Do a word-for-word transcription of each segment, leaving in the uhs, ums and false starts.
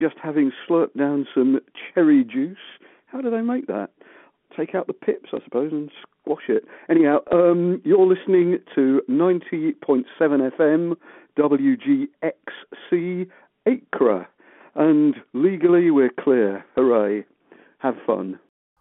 just having slurped down some cherry juice. How do they make that? Take out the pips, I suppose, and squash it. Anyhow, um, you're listening to ninety point seven F M, W G X C, Acre. And legally, we're clear. Hooray. Have fun.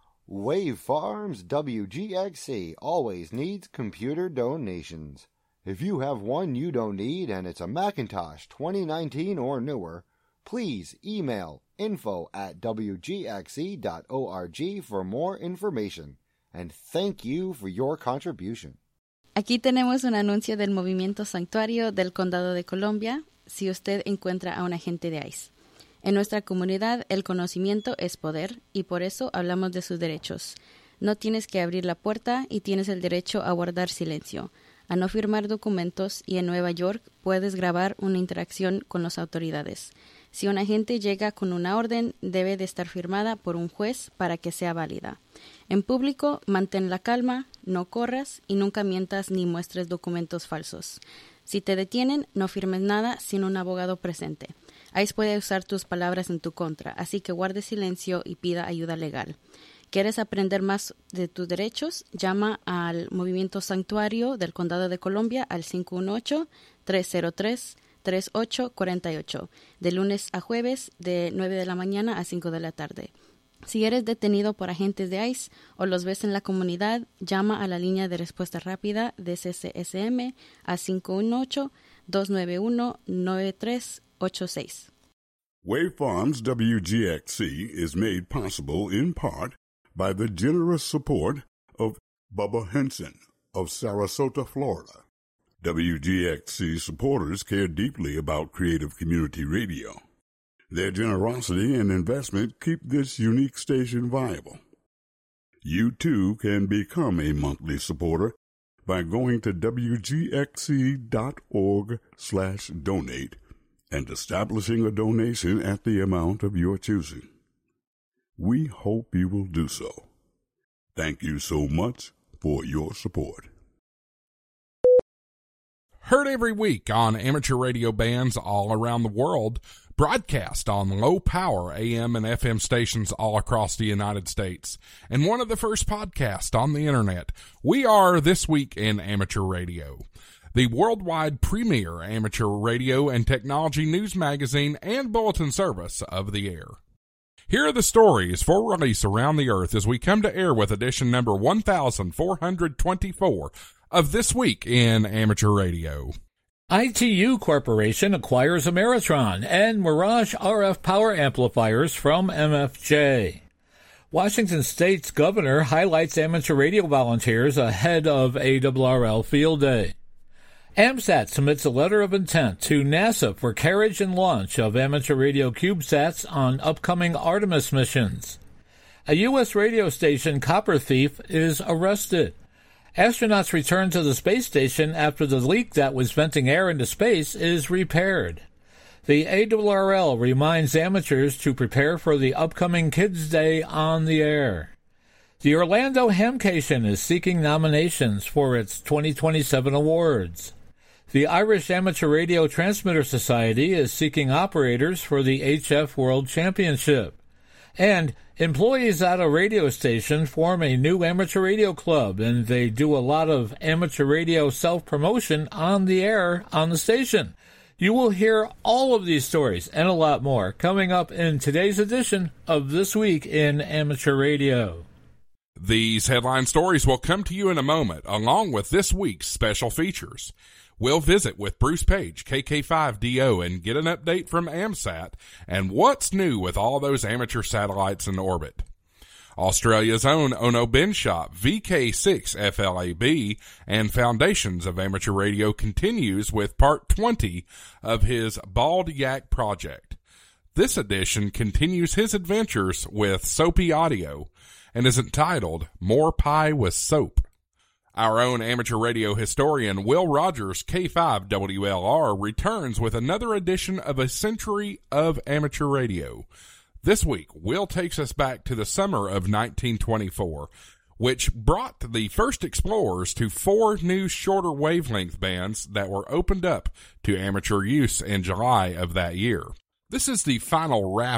Wave Farms W G X C always needs computer donations. If you have one you don't need and it's a Macintosh twenty nineteen or newer, please email info at w g x c dot org for more information. And thank you for your contribution. Aquí tenemos un anuncio del Movimiento Santuario del Condado de Columbia si usted encuentra a un agente de ICE. En nuestra comunidad, el conocimiento es poder y por eso hablamos de sus derechos. No tienes que abrir la puerta y tienes el derecho a guardar silencio, a no firmar documentos y en Nueva York puedes grabar una interacción con las autoridades. Si un agente llega con una orden, debe de estar firmada por un juez para que sea válida. En público, mantén la calma, no corras y nunca mientas ni muestres documentos falsos. Si te detienen, no firmes nada sin un abogado presente. ICE puede usar tus palabras en tu contra, así que guarde silencio y pida ayuda legal. ¿Quieres aprender más de tus derechos? Llama al Movimiento Santuario del Condado de Columbia al cinco uno ocho, tres cero tres, tres ocho cuatro ocho, de lunes a jueves de nueve de la mañana a cinco de la tarde. Si eres detenido por agentes de ICE o los ves en la comunidad, llama a la línea de respuesta rápida de C C S M a cinco uno ocho, dos nueve uno, nueve tres ocho seis. Wave Farms W G X C is made possible in part by the generous support of Bubba Henson of Sarasota, Florida. W G X C supporters care deeply about creative community radio. Their generosity and investment keep this unique station viable. You too can become a monthly supporter by going to w g x c dot org slash donate and establishing a donation at the amount of your choosing. We hope you will do so. Thank you so much for your support. Heard every week on amateur radio bands all around the world, broadcast on low-power A M and F M stations all across the United States, and one of the first podcasts on the Internet. We are This Week in Amateur Radio, the worldwide premier amateur radio and technology news magazine and bulletin service of the air. Here are the stories for release around the earth as we come to air with edition number one thousand four hundred twenty-four of This Week in Amateur Radio. I T U Corporation acquires Ameritron and Mirage R F power amplifiers from M F J. Washington State's governor highlights amateur radio volunteers ahead of A R R L Field Day. AMSAT submits a letter of intent to NASA for carriage and launch of amateur radio CubeSats on upcoming Artemis missions. A U S radio station copper thief is arrested. Astronauts return to the space station after the leak that was venting air into space is repaired. The A R R L reminds amateurs to prepare for the upcoming Kids Day on the air. The Orlando Hamcation is seeking nominations for its twenty twenty-seven awards. The Irish Amateur Radio Transmitter Society is seeking operators for the H F World Championship. And employees at a radio station form a new amateur radio club, and they do a lot of amateur radio self-promotion on the air on the station. You will hear all of these stories and a lot more coming up in today's edition of This Week in Amateur Radio. These headline stories will come to you in a moment, along with this week's special features. We'll visit with Bruce Page, K K five D O, and get an update from AMSAT and what's new with all those amateur satellites in orbit. Australia's own Ono Benshop, V K six F L A B, and Foundations of Amateur Radio continues with part twenty of his Bald Yak project. This edition continues his adventures with Soapy Audio and is entitled More Pie with Soap. Our own amateur radio historian Will Rogers, K five W L R, returns with another edition of A Century of Amateur Radio. This week, Will takes us back to the summer of nineteen twenty-four, which brought the first explorers to four new shorter wavelength bands that were opened up to amateur use in July of that year. This is the final wrap